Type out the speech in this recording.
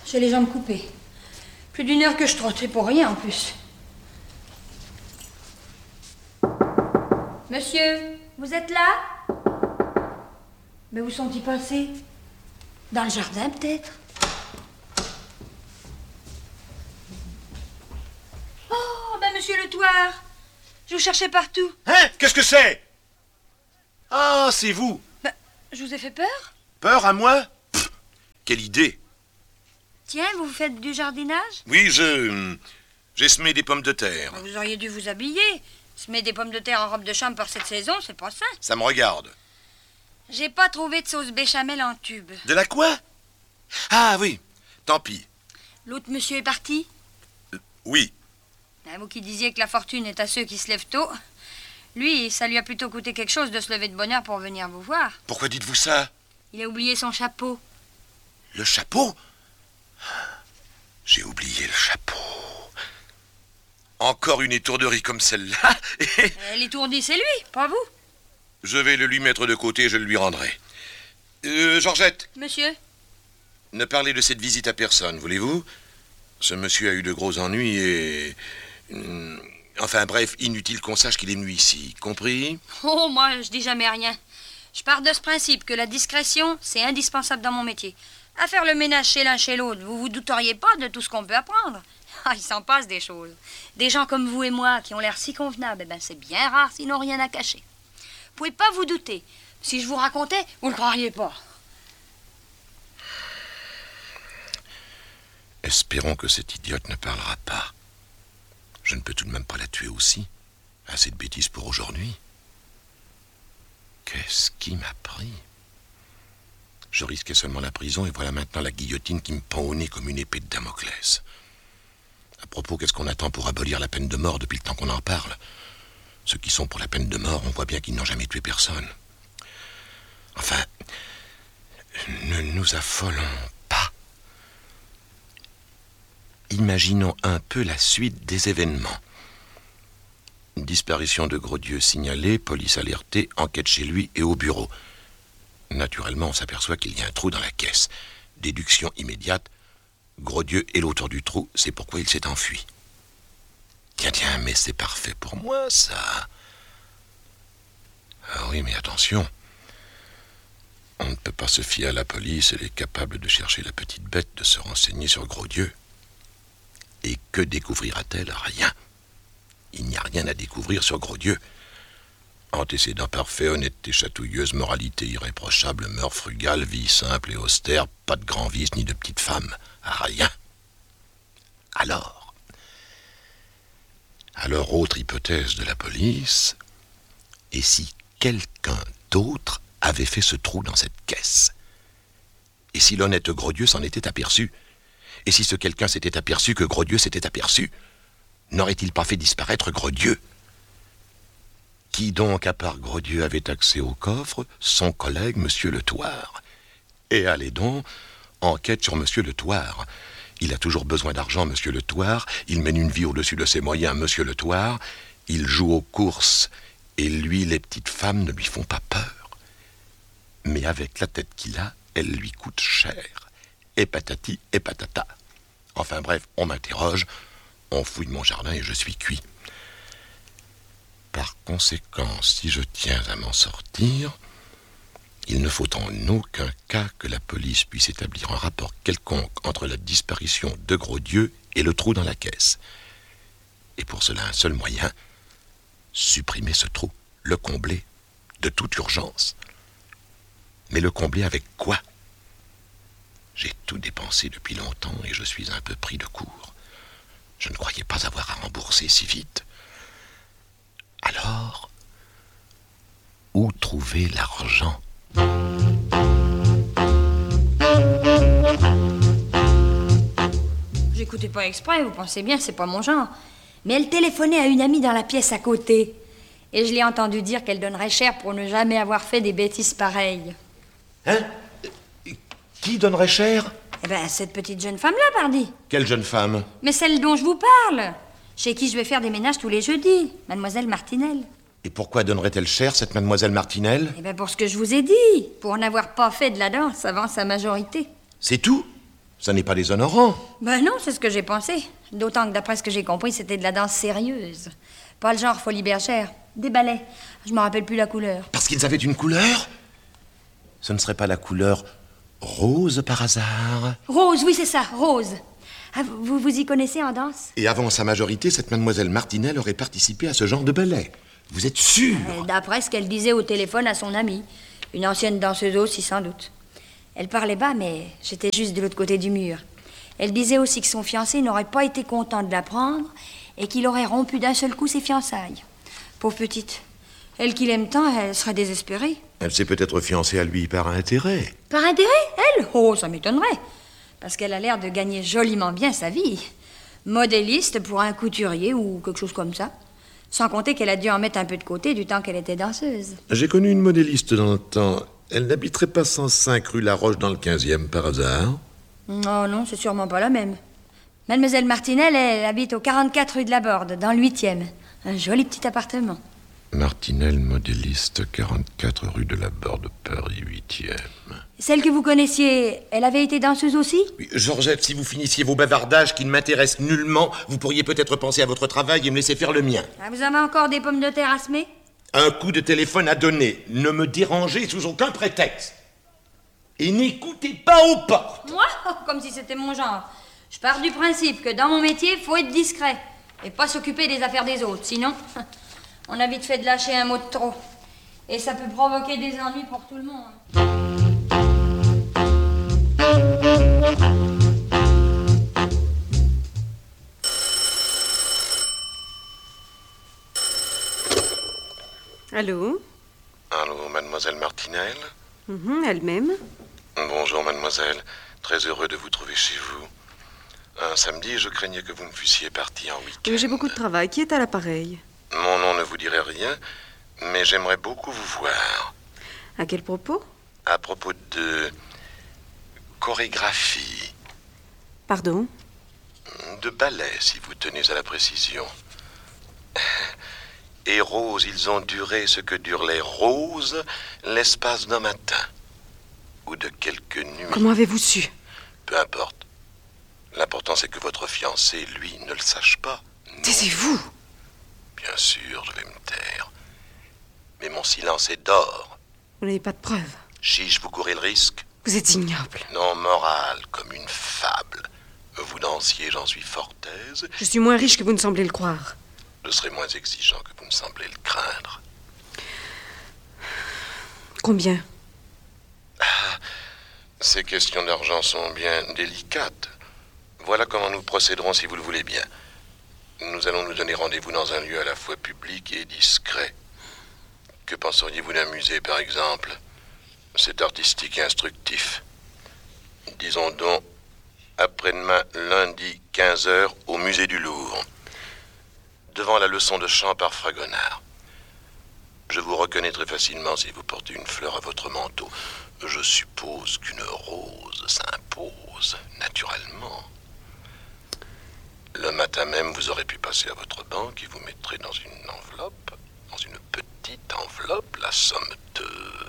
J'ai les jambes coupées. Plus d'une heure que je trotte, et pour rien en plus. Monsieur, vous êtes là? Mais où sont-ils passés? Dans le jardin, peut-être? Oh, ben monsieur le Touard, je vous cherchais partout. Hein? Qu'est-ce que c'est? Ah, c'est vous. Ben, je vous ai fait peur? Peur à moi? Pff, quelle idée. Tiens, vous faites du jardinage? Oui, j'ai semé des pommes de terre. Ben, vous auriez dû vous habiller. Semer des pommes de terre en robe de chambre pour cette saison, c'est pas sain. Ça me regarde. J'ai pas trouvé de sauce béchamel en tube. De la quoi? Ah oui, tant pis. L'autre monsieur est parti? Oui. Ben, vous qui disiez que la fortune est à ceux qui se lèvent tôt. Lui, ça lui a plutôt coûté quelque chose de se lever de bonne heure pour venir vous voir. Pourquoi dites-vous ça? Il a oublié son chapeau. Le chapeau? J'ai oublié le chapeau. Encore une étourderie comme celle-là. L'étourdi, c'est lui, pas vous. Je vais le lui mettre de côté et je le lui rendrai. Georgette, Monsieur? ne parlez de cette visite à personne, voulez-vous? Ce monsieur a eu de gros ennuis et... Enfin bref, inutile qu'on sache qu'il est venu ici, compris? Oh, moi, je dis jamais rien. Je pars de ce principe que la discrétion, c'est indispensable dans mon métier. À faire le ménage chez l'un chez l'autre, vous vous douteriez pas de tout ce qu'on peut apprendre. Ah, il s'en passe des choses. Des gens comme vous et moi, qui ont l'air si convenables, eh ben, c'est bien rare s'ils n'ont rien à cacher. Vous pouvez pas vous douter. Si je vous racontais, vous ne le croiriez pas. Espérons que cette idiote ne parlera pas. Je ne peux tout de même pas la tuer aussi. Assez de bêtises pour aujourd'hui. Qu'est-ce qui m'a pris? Je risquais seulement la prison et voilà maintenant la guillotine qui me pend au nez comme une épée de Damoclès. À propos, qu'est-ce qu'on attend pour abolir la peine de mort depuis le temps qu'on en parle? Ceux qui sont pour la peine de mort, on voit bien qu'ils n'ont jamais tué personne. Enfin, ne nous affolons pas. Imaginons un peu la suite des événements. Disparition de Grosdieu signalée, police alertée, enquête chez lui et au bureau. Naturellement, on s'aperçoit qu'il y a un trou dans la caisse. Déduction immédiate. Grosdieu est l'auteur du trou, c'est pourquoi il s'est enfui. Tiens, mais c'est parfait pour moi, ça. Ah oui, mais attention. On ne peut pas se fier à la police, elle est capable de chercher la petite bête, de se renseigner sur Grosdieu. Et que découvrira-t-elle? Rien. Il n'y a rien à découvrir sur Grosdieu. Antécédents parfaits, honnêteté chatouilleuse, moralité irréprochable, mœurs frugales, vie simple et austère, pas de grands vices ni de petites femmes. Rien. Alors, autre hypothèse de la police, et si quelqu'un d'autre avait fait ce trou dans cette caisse? Et si l'honnête Grosdieu s'en était aperçu? Et si ce quelqu'un s'était aperçu que Grosdieu s'était aperçu? N'aurait-il pas fait disparaître Grosdieu? Qui donc, à part Grosdieu, avait accès au coffre? Son collègue, Monsieur Le Touard. Et allez donc, enquête sur Monsieur Le Touard. Il a toujours besoin d'argent, Monsieur Le Touard. Il mène une vie au-dessus de ses moyens, Monsieur Le Touard. Il joue aux courses. Et lui, les petites femmes ne lui font pas peur. Mais avec la tête qu'il a, elles lui coûtent cher. Et patati et patata. Enfin bref, on m'interroge, on fouille mon jardin et je suis cuit. Par conséquent, si je tiens à m'en sortir, il ne faut en aucun cas que la police puisse établir un rapport quelconque entre la disparition de Grosdieu et le trou dans la caisse. Et pour cela, un seul moyen, supprimer ce trou, le combler, de toute urgence. Mais le combler avec quoi? J'ai tout dépensé depuis longtemps et je suis un peu pris de court. Je ne croyais pas avoir à rembourser si vite. Alors, où trouver l'argent? J'écoutais pas exprès, vous pensez bien, c'est pas mon genre. Mais elle téléphonait à une amie dans la pièce à côté. Et je l'ai entendu dire qu'elle donnerait cher pour ne jamais avoir fait des bêtises pareilles. Hein? Qui donnerait cher? Eh ben, cette petite jeune femme-là, pardi. Quelle jeune femme? Mais celle dont je vous parle. Chez qui je vais faire des ménages tous les jeudis. Mademoiselle Martinelle. Et pourquoi donnerait-elle cher, cette mademoiselle Martinelle? Eh ben, pour ce que je vous ai dit. Pour n'avoir pas fait de la danse avant sa majorité. C'est tout? Ça n'est pas déshonorant. Ben non, c'est ce que j'ai pensé. D'autant que d'après ce que j'ai compris, c'était de la danse sérieuse. Pas le genre folie bergère. Des ballets. Je me rappelle plus la couleur. Parce qu'ils avaient une couleur? Ce ne serait pas la couleur rose par hasard? Rose, oui, c'est ça, rose. Ah, vous y connaissez en danse? Et avant sa majorité, cette mademoiselle Martinelle aurait participé à ce genre de ballet. Vous êtes sûr? D'après ce qu'elle disait au téléphone à son amie. Une ancienne danseuse aussi, sans doute. Elle parlait bas, mais j'étais juste de l'autre côté du mur. Elle disait aussi que son fiancé n'aurait pas été content de la prendre et qu'il aurait rompu d'un seul coup ses fiançailles. Pauvre petite. Elle qui l'aime tant, elle serait désespérée. Elle s'est peut-être fiancée à lui par intérêt. Par intérêt, elle? Oh, ça m'étonnerait. Parce qu'elle a l'air de gagner joliment bien sa vie. Modéliste pour un couturier ou quelque chose comme ça. Sans compter qu'elle a dû en mettre un peu de côté du temps qu'elle était danseuse. J'ai connu une modéliste dans le temps. Elle n'habiterait pas 105 rue La Roche dans le 15e par hasard? Oh non, c'est sûrement pas la même. Mademoiselle Martinelle, elle habite au 44 rue de la Borde, dans le 8e. Un joli petit appartement. Martinelle, modéliste, 44 rue de la Borde, Paris 8e. Celle que vous connaissiez, elle avait été danseuse aussi? Oui, Georgette, si vous finissiez vos bavardages qui ne m'intéressent nullement, vous pourriez peut-être penser à votre travail et me laisser faire le mien. Ah, vous avez encore des pommes de terre à semer? Un coup de téléphone à donner. Ne me dérangez sous aucun prétexte. Et n'écoutez pas aux portes. Moi? Comme si c'était mon genre. Je pars du principe que dans mon métier, faut être discret. Et pas s'occuper des affaires des autres. Sinon, on a vite fait de lâcher un mot de trop. Et ça peut provoquer des ennuis pour tout le monde. Allô? Allô, mademoiselle Martinelle? Elle-même. Bonjour, mademoiselle. Très heureux de vous trouver chez vous. Un samedi, je craignais que vous ne fussiez partie en week-end. J'ai beaucoup de travail. Qui est à l'appareil? Mon nom ne vous dirait rien, mais j'aimerais beaucoup vous voir. À quel propos? À propos de chorégraphie. Pardon? De ballet, si vous tenez à la précision. Et roses, ils ont duré ce que durent les roses l'espace d'un matin. Ou de quelques nuits. Comment avez-vous su? Peu importe. L'important, c'est que votre fiancé, lui, ne le sache pas. Non. Taisez-vous! Bien sûr, je vais me taire. Mais mon silence est d'or. Vous n'avez pas de preuves. Chiche, vous courez le risque? Vous êtes ignoble. Non, morale, comme une fable. Vous dansiez, j'en suis fort aise. Je suis moins riche que vous ne semblez le croire. Je serai moins exigeant que vous ne semblez le craindre. Combien? Ces questions d'argent sont bien délicates. Voilà comment nous procéderons si vous le voulez bien. Nous allons nous donner rendez-vous dans un lieu à la fois public et discret. Que penseriez-vous d'un musée, par exemple? C'est artistique et instructif. Disons donc, après-demain, lundi, 15h, au musée du Louvre. Devant la leçon de chant par Fragonard. Je vous reconnaîtrai facilement si vous portez une fleur à votre manteau. Je suppose qu'une rose s'impose naturellement. Le matin même, vous aurez pu passer à votre banque et vous mettrez dans une enveloppe, dans une petite enveloppe, la somme de